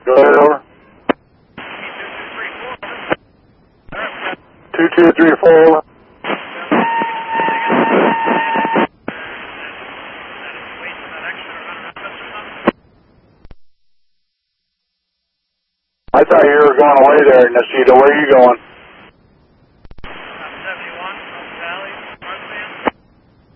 Go ahead, over. 2234, over. I thought you were going away there, Nacita. Where are you going?